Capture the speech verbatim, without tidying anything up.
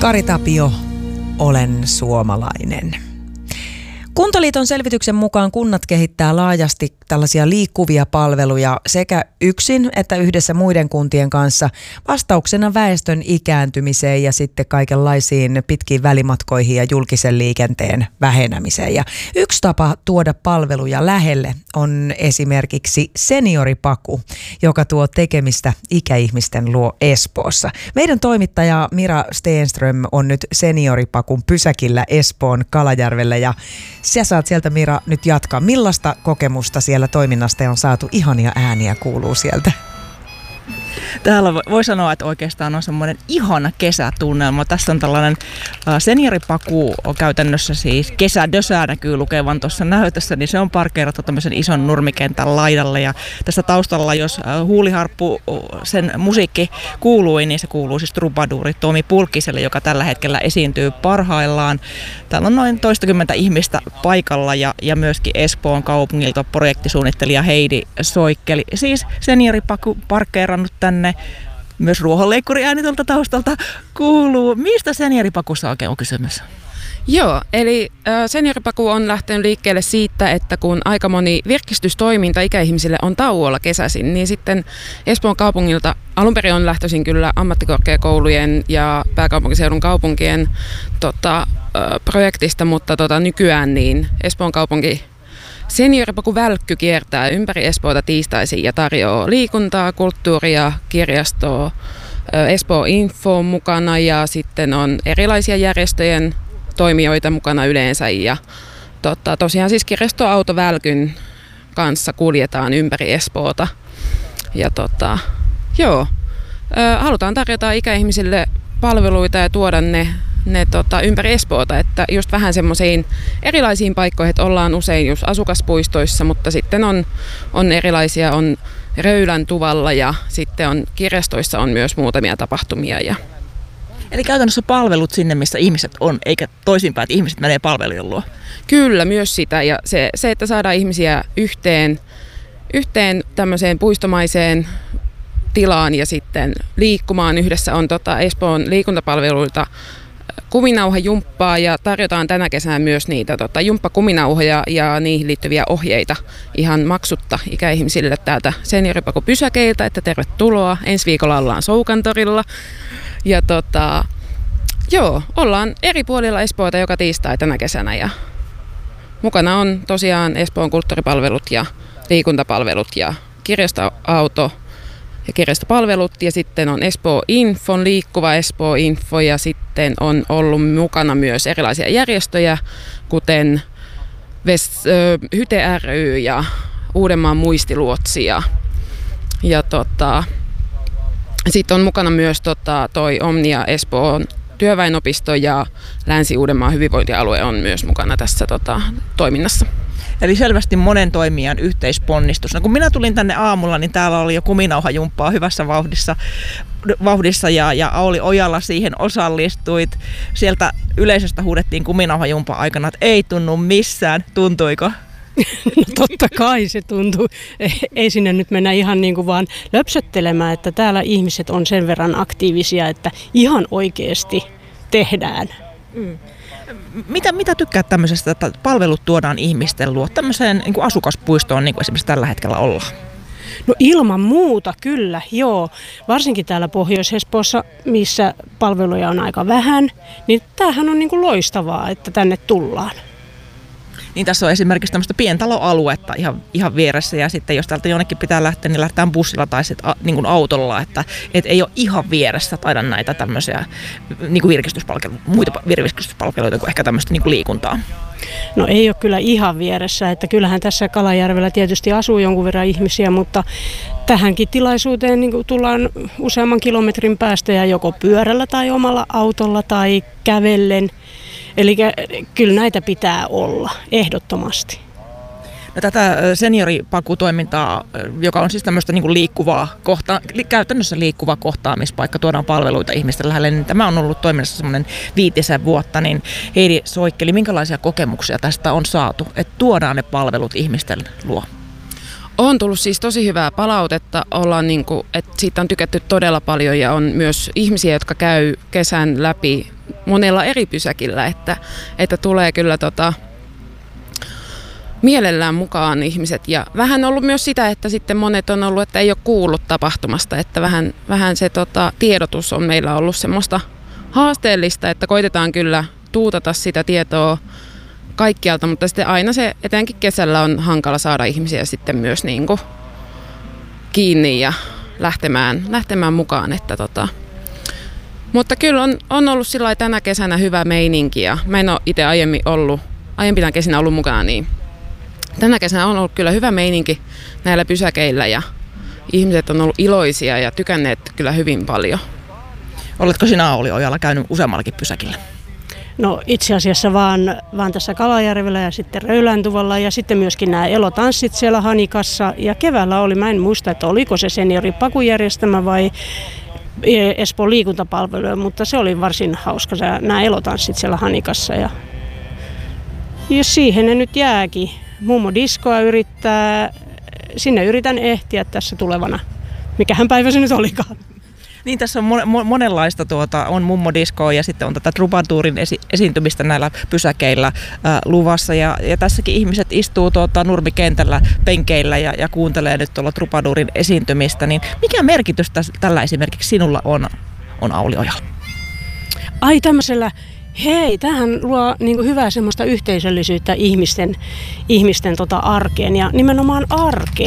Kari Tapio, olen suomalainen. Kuntaliiton selvityksen mukaan kunnat kehittää laajasti tällaisia liikkuvia palveluja sekä yksin että yhdessä muiden kuntien kanssa vastauksena väestön ikääntymiseen ja sitten kaikenlaisiin pitkiin välimatkoihin ja julkisen liikenteen vähenemiseen. Ja yksi tapa tuoda palveluja lähelle on esimerkiksi senioripaku, joka tuo tekemistä ikäihmisten luo Espoossa. Meidän toimittaja Mira Stenström on nyt senioripakun pysäkillä Espoon Kalajärvellä ja sä saat sieltä, Mira, nyt jatkaa. Millaista kokemusta siellä toiminnasta on saatu? Ihania ääniä kuuluu sieltä. Täällä voi sanoa, että oikeastaan on semmoinen ihana kesätunnelma. Tässä on tällainen senioripaku on käytännössä siis kesädösää näkyy lukevan tuossa näytössä, niin se on parkeerattu tämmöisen ison nurmikentän laidalle. Ja tässä taustalla, jos huuliharppu sen musiikki kuului, niin se kuuluu siis trubaduuri Tomi Pulkkiselle, joka tällä hetkellä esiintyy parhaillaan. Täällä on noin toistakymmentä ihmistä paikalla ja, ja myöskin Espoon kaupungilta projektisuunnittelija Heidi Soikkeli. Siis senioripaku parkeerannut tänne. Myös ruohonleikkuriääni tuolta taustalta kuuluu. Mistä senioripakussa oikein on kysymys? Joo, eli senioripaku on lähtenyt liikkeelle siitä, että kun aika moni virkistystoiminta ikäihmisille on tauolla kesäisin, niin sitten Espoon kaupungilta alun perin on lähtöisin kyllä ammattikorkeakoulujen ja pääkaupunkiseudun kaupunkien tota, projektista, mutta tota, nykyään niin Espoon kaupunki Senioripaku Välkky kiertää ympäri Espoota tiistaisin ja tarjoaa liikuntaa, kulttuuria, kirjastoa, Espoo Info on mukana ja sitten on erilaisia järjestöjen toimijoita mukana yleensä. Ja tota, tosiaan siis kirjastoauto Välkyn kanssa kuljetaan ympäri Espoota. Ja tota, joo, halutaan tarjota ikäihmisille palveluita ja tuoda ne ne tota, ympäri Espoota, että just vähän semmoisiin erilaisiin paikkoihin, että ollaan usein just asukaspuistoissa, mutta sitten on, on erilaisia, on Röylän tuvalla ja sitten on kirjastoissa on myös muutamia tapahtumia. Ja eli käytännössä palvelut sinne, missä ihmiset on, eikä toisinpäin, että ihmiset menee palvelujen luo. Kyllä, myös sitä ja se, se että saadaan ihmisiä yhteen, yhteen tämmöiseen puistomaiseen tilaan ja sitten liikkumaan yhdessä on tota Espoon liikuntapalveluilta kuminauhajumppaa ja tarjotaan tänä kesänä myös niitä tota, jumppakuminauhoja ja niihin liittyviä ohjeita ihan maksutta ikäihmisille täältä senioripakupysäkeiltä, että tervetuloa. Ensi viikolla ollaan Soukantorilla ja tota, joo, ollaan eri puolilla Espoota joka tiistai tänä kesänä ja mukana on tosiaan Espoon kulttuuripalvelut ja liikuntapalvelut ja kirjastoauto ja kirjastopalvelut ja sitten on Espoo Infon, liikkuva Espoo Info ja sitten on ollut mukana myös erilaisia järjestöjä, kuten Ves, ö, Hyte ry ja Uudenmaan muistiluotsi ja, ja tota, sitten on mukana myös tota, toi Omnia Espoon työväenopisto ja Länsi-Uudenmaan hyvinvointialue on myös mukana tässä tota, toiminnassa. Eli selvästi monen toimijan yhteisponnistus. No, kun minä tulin tänne aamulla, niin täällä oli jo kuminauhajumppaa hyvässä vauhdissa, vauhdissa ja, ja Auli Ojala siihen osallistuit. Sieltä yleisöstä huudettiin kuminauhajumpan aikana, että ei tunnu missään. Tuntuiko? No totta kai se tuntuu. Ei sinne nyt mennä ihan niin kuin vaan löpsöttelemään, että täällä ihmiset on sen verran aktiivisia, että ihan oikeasti tehdään. Mm. Mitä, mitä tykkäät tämmöisestä, että palvelut tuodaan ihmisten luo? Tämmöiseen niin kuin asukaspuistoon, niin kuin esimerkiksi tällä hetkellä ollaan. No ilman muuta, kyllä, joo. Varsinkin täällä Pohjois-Espoossa, missä palveluja on aika vähän, niin tämähän on niin kuin loistavaa, että tänne tullaan. Niin tässä on esimerkiksi tämmöistä pientaloaluetta ihan, ihan vieressä ja sitten jos täältä jonnekin pitää lähteä, niin lähdetään bussilla tai sitten a, niin kuin autolla, että et ei ole ihan vieressä taida näitä tämmöisiä niin kuin virkistyspalveluita, muita virkistyspalveluita kuin ehkä tämmöistä niin kuin liikuntaa. No ei ole kyllä ihan vieressä, että kyllähän tässä Kalajärvellä tietysti asuu jonkun verran ihmisiä, mutta tähänkin tilaisuuteen niin kuin tullaan useamman kilometrin päästä ja joko pyörällä tai omalla autolla tai kävellen. Eli kyllä näitä pitää olla, ehdottomasti. No, tätä senioripakutoimintaa, joka on siis tämmöistä niin kuin liikkuvaa, kohta, käytännössä liikkuvaa kohtaamispaikka, tuodaan palveluita ihmisten lähelle, niin tämä on ollut toiminnassa semmoinen viitisen vuotta, niin Heidi Soikkeli, minkälaisia kokemuksia tästä on saatu, että tuodaan ne palvelut ihmisten luo? On tullut siis tosi hyvää palautetta, ollaan niin kuin, että siitä on tykätty todella paljon ja on myös ihmisiä, jotka käy kesän läpi monella eri pysäkillä, että, että tulee kyllä tota, mielellään mukaan ihmiset. Ja vähän ollut myös sitä, että sitten monet on ollut, että ei ole kuullut tapahtumasta, että vähän, vähän se tota, tiedotus on meillä ollut semmoista haasteellista, että koitetaan kyllä tuutata sitä tietoa kaikkialta, mutta sitten aina se, etenkin kesällä on hankala saada ihmisiä sitten myös niin kuin kiinni ja lähtemään, lähtemään mukaan. Että tota. Mutta kyllä on, on ollut sillä tänä kesänä hyvä meininki ja mä en ole itse aiemmin ollut, aiempina kesinä ollut mukana, niin tänä kesänä on ollut kyllä hyvä meininki näillä pysäkeillä ja ihmiset on ollut iloisia ja tykänneet kyllä hyvin paljon. Oletko sinä Auli-ojalla käynyt useammallakin pysäkillä? No itse asiassa vaan, vaan tässä Kalajärvellä ja sitten Röyläntuvalla ja sitten myöskin nämä elotanssit siellä Hanikassa. Ja keväällä oli, mä en muista, että oliko se senioripakujärjestelmä vai Espoon liikuntapalvelu, mutta se oli varsin hauska nämä elotanssit siellä Hanikassa. Ja, ja siihen ne nyt jääkin. Mummo diskoa yrittää, sinne yritän ehtiä tässä tulevana. Mikähän päivä se nyt olikaan. Niin, tässä on monenlaista, tuota, on mummodiskoa ja sitten on tätä Troubadurin esi- esiintymistä näillä pysäkeillä ää, luvassa. Ja, ja tässäkin ihmiset istuu tuota, nurmikentällä penkeillä ja, ja kuuntelee nyt tuolla Troubadurin esiintymistä. Niin mikä merkitys täs, tällä esimerkiksi sinulla on, on Auli-ojalla? Ai tämmöisellä, hei, tämähän luo niin kuin hyvää semmoista yhteisöllisyyttä ihmisten, ihmisten tota arkeen ja nimenomaan arkeen.